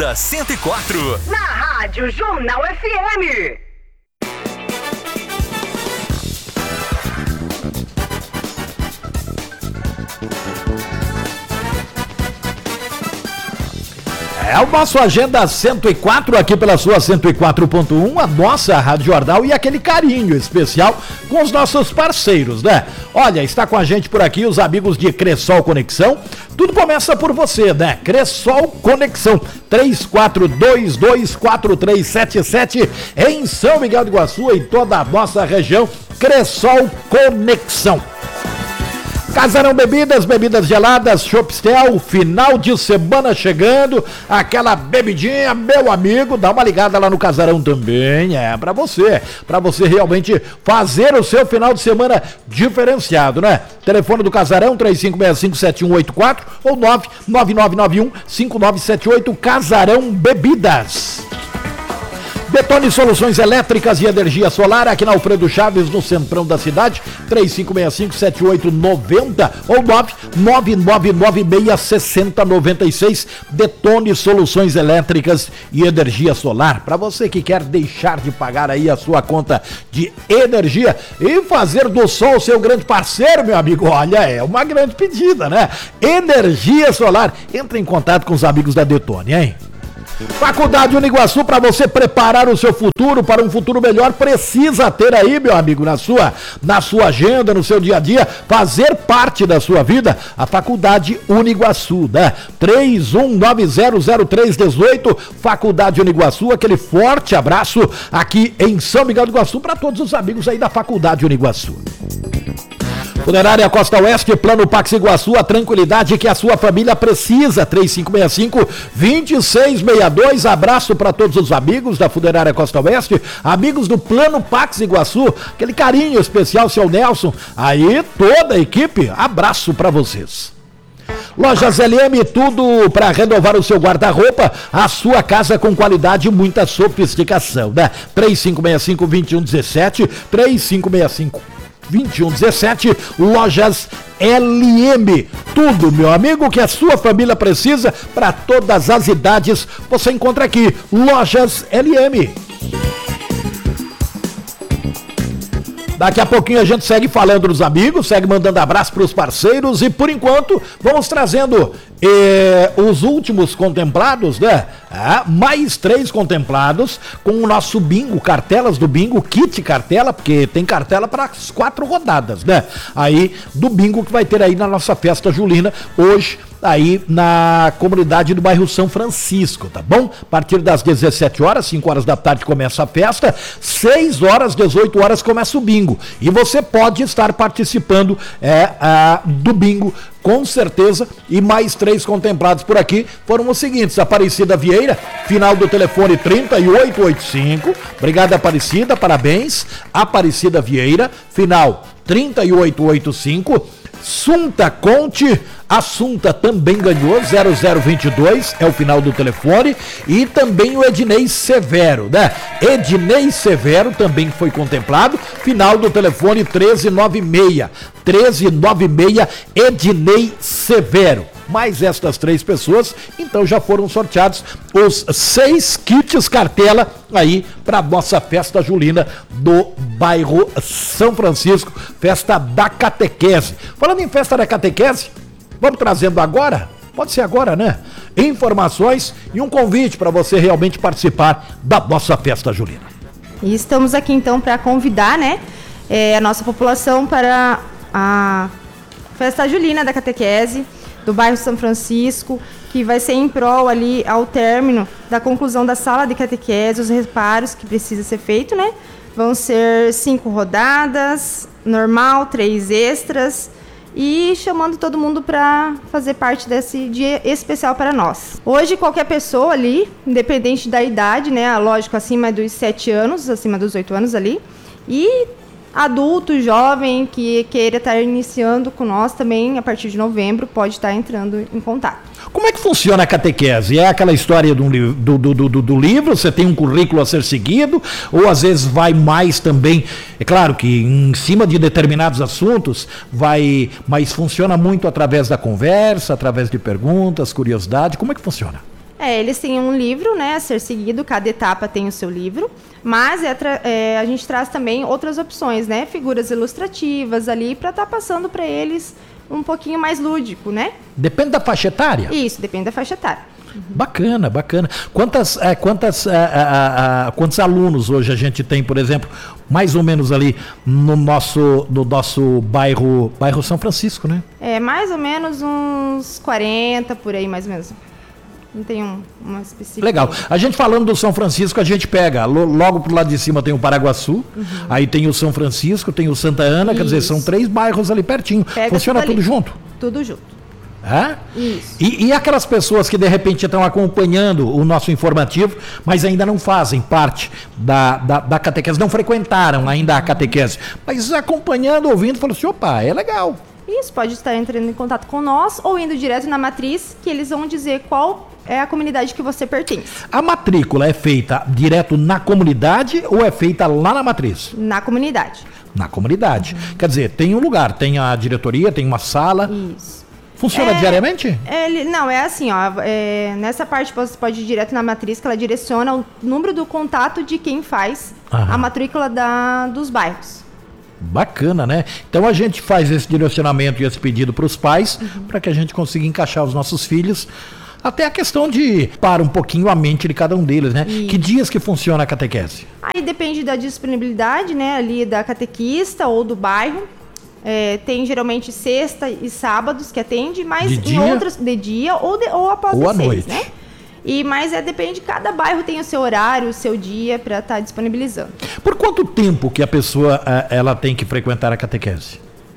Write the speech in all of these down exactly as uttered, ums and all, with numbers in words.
Agenda cento e quatro. Na Rádio Jornal F M. É o nosso Agenda cento e quatro aqui pela sua cento e quatro ponto um, a nossa Rádio Jornal e aquele carinho especial com os nossos parceiros, né? Olha, está com a gente por aqui os amigos de Cressol Conexão. Tudo começa por você, né? Cressol Conexão, três quatro dois dois quatro três sete sete em São Miguel do Iguaçu e toda a nossa região. Cressol Conexão. Casarão Bebidas, bebidas geladas, Choppstel, final de semana chegando, aquela bebidinha, meu amigo, dá uma ligada lá no Casarão também, é pra você, pra você realmente fazer o seu final de semana diferenciado, né? Telefone do Casarão, três cinco seis cinco sete um oito quatro ou nove nove nove nove um cinco nove sete oito, Casarão Bebidas. Detone Soluções Elétricas e Energia Solar, aqui na Alfredo Chaves, no centrão da cidade, três cinco seis cinco sete oito nove zero ou nove nove nove nove seis seis zero nove seis. Detone Soluções Elétricas e Energia Solar, para você que quer deixar de pagar aí a sua conta de energia e fazer do sol seu grande parceiro, meu amigo, olha, é uma grande pedida, né? Energia Solar, entre em contato com os amigos da Detone, hein? Faculdade Uniguaçu, para você preparar o seu futuro para um futuro melhor, precisa ter aí, meu amigo, na sua, na sua agenda, no seu dia a dia, fazer parte da sua vida, a Faculdade Uniguaçu, né? três um nove zero zero três um oito, Faculdade Uniguaçu, aquele forte abraço aqui em São Miguel do Iguaçu para todos os amigos aí da Faculdade Uniguaçu. Funerária Costa Oeste, Plano Pax Iguaçu, a tranquilidade que a sua família precisa, três cinco seis cinco dois seis seis dois, abraço para todos os amigos da Funerária Costa Oeste, amigos do Plano Pax Iguaçu, aquele carinho especial, seu Nelson, aí toda a equipe, abraço para vocês. Lojas L M, tudo para renovar o seu guarda-roupa, a sua casa com qualidade e muita sofisticação, né? três cinco seis cinco dois um um sete, três cinco seis cinco vinte e um dezessete, Lojas L M, tudo, meu amigo, que a sua família precisa para todas as idades, você encontra aqui, Lojas L M. Daqui a pouquinho a gente segue falando dos amigos, segue mandando abraço para os parceiros e por enquanto vamos trazendo eh, os últimos contemplados, né? Ah, mais três contemplados com o nosso bingo, cartelas do bingo, kit cartela, porque tem cartela para as quatro rodadas, né? Aí do bingo que vai ter aí na nossa festa julina hoje, aí na comunidade do bairro São Francisco, tá bom? A partir das dezessete horas, cinco horas da tarde começa a festa, seis horas, dezoito horas começa o bingo. E você pode estar participando é, a, do bingo, com certeza, e mais três contemplados por aqui foram os seguintes: Aparecida Vieira, final do telefone trinta e oito oitenta e cinco, obrigado Aparecida, parabéns, Aparecida Vieira, final trinta e oito oitenta e cinco. Sunta Conte, a Sunta também ganhou, zero zero vinte e dois é o final do telefone, e também o Ednei Severo, né? Ednei Severo também foi contemplado, final do telefone treze noventa e seis, treze noventa e seis, Ednei Severo. Mais estas três pessoas, então já foram sorteados os seis kits cartela aí para nossa festa julina do bairro São Francisco, festa da catequese. Falando em festa da catequese, vamos trazendo agora, pode ser agora, né? Informações e um convite para você realmente participar da nossa festa julina. E estamos aqui então para convidar, né, é, a nossa população para a festa julina da catequese do bairro São Francisco, que vai ser em prol ali ao término da conclusão da sala de catequese, os reparos que precisa ser feito, né? Vão ser cinco rodadas, normal, três extras, e chamando todo mundo para fazer parte desse dia especial para nós. Hoje, qualquer pessoa ali, independente da idade, né? Lógico, acima dos sete anos, acima dos oito anos ali, e adulto, jovem, que queira estar iniciando com nós também, a partir de novembro, pode estar entrando em contato. Como é que funciona a catequese? É aquela história do, do, do, do, do livro, você tem um currículo a ser seguido, ou às vezes vai mais também, é claro que em cima de determinados assuntos, vai, mas funciona muito através da conversa, através de perguntas, curiosidade, como é que funciona? É, eles têm um livro, né, a ser seguido, cada etapa tem o seu livro, mas é, é, a gente traz também outras opções, né, figuras ilustrativas ali, para estar tá passando para eles um pouquinho mais lúdico, né? Depende da faixa etária? Isso, depende da faixa etária. Uhum. Bacana, bacana. Quantas, é, quantas, é, é, é, quantos alunos hoje a gente tem, por exemplo, mais ou menos ali no nosso, no nosso bairro, bairro São Francisco, né? É, mais ou menos uns quarenta, por aí, mais ou menos. Não tem um, uma específica. Legal. A gente falando do São Francisco, a gente pega, logo pro lado de cima tem o Paraguaçu, uhum. aí tem o São Francisco, tem o Santa Ana, Isso. quer dizer, são três bairros ali pertinho. Pega Funciona tudo, tudo junto? Tudo junto. É? Isso. E, e aquelas pessoas que de repente estão acompanhando o nosso informativo, mas ainda não fazem parte da, da, da catequese, não frequentaram ainda a catequese, mas acompanhando, ouvindo, falam assim, opa, é legal. Isso, pode estar entrando em contato com nós ou indo direto na matriz, que eles vão dizer qual é a comunidade que você pertence. A matrícula é feita direto na comunidade ou é feita lá na matriz? Na comunidade. Na comunidade. Uhum. Quer dizer, tem um lugar, tem a diretoria, tem uma sala. Isso. Funciona é, diariamente? É, não, é assim, ó. É, nessa parte você pode ir direto na matriz, que ela direciona o número do contato de quem faz Aham. a matrícula da, dos bairros. Bacana, né? Então a gente faz esse direcionamento e esse pedido para os pais, uhum. para que a gente consiga encaixar os nossos filhos. Até a questão de para um pouquinho a mente de cada um deles, né? Isso. Que dias que funciona a catequese? Aí depende da disponibilidade, né? Ali da catequista ou do bairro. É, tem geralmente sexta e sábados que atende, mas de em dia? outros de dia ou, de, ou após ou as à seis, noite. né? E, mas é, depende, cada bairro tem o seu horário, o seu dia para estar tá disponibilizando. Por quanto tempo que a pessoa ela tem que frequentar a catequese?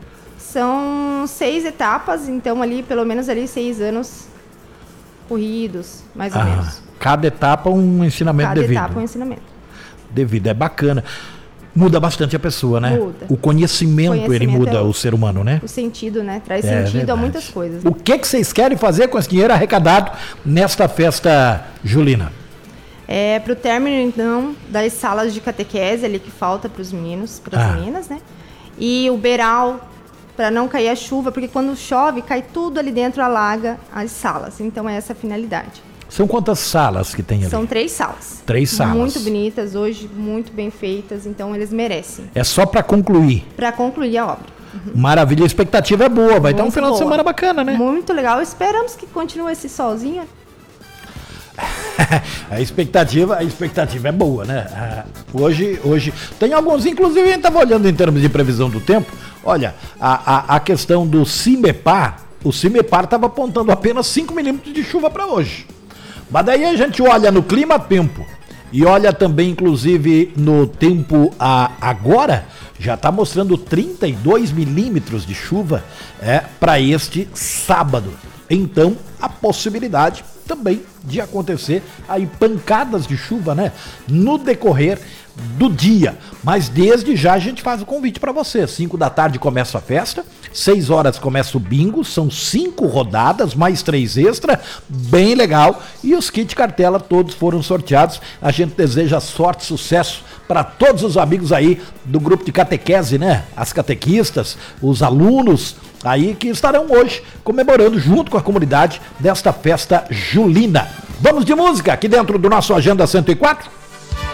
São seis etapas, então ali pelo menos ali seis anos corridos, mais ou ah, menos. Cada etapa um ensinamento cada devido. Cada etapa um ensinamento. Devido, é bacana. Muda bastante a pessoa, né? Muda. O conhecimento, conhecimento ele muda é o, o ser humano, né? O sentido, né? Traz é sentido verdade. a muitas coisas. O que que vocês querem fazer com esse dinheiro arrecadado nesta festa julina? É para o término, então, das salas de catequese ali que falta para os meninos, para as ah. meninas, né? E o beiral, para não cair a chuva, porque quando chove, cai tudo ali dentro, alaga as salas. Então, é essa a finalidade. São quantas salas que tem ali? São três salas. Três salas. Muito bonitas, hoje muito bem feitas, então eles merecem. É só para concluir? Para concluir a obra. Uhum. Maravilha, a expectativa é boa, vai muito dar um final boa. de semana bacana, né? Muito legal, esperamos que continue esse solzinho. a expectativa, a expectativa é boa, né? Ah, hoje, hoje tem alguns, inclusive a gente estava olhando em termos de previsão do tempo, olha, a, a, a questão do CIMEPAR, o CIMEPAR estava apontando apenas cinco milímetros de chuva para hoje. Mas daí a gente olha no clima-tempo e olha também, inclusive, no tempo a, agora, já está mostrando trinta e dois milímetros de chuva é, para este sábado. Então, a possibilidade também de acontecer aí pancadas de chuva, né, no decorrer do dia. Mas desde já a gente faz o convite para você. cinco da tarde começa a festa, seis horas começa o bingo, são cinco rodadas, mais três extra, bem legal. E os kits cartela todos foram sorteados. A gente deseja sorte e sucesso para todos os amigos aí do grupo de catequese, né? As catequistas, os alunos aí que estarão hoje comemorando junto com a comunidade desta festa julina. Vamos de música aqui dentro do nosso Agenda cento e quatro?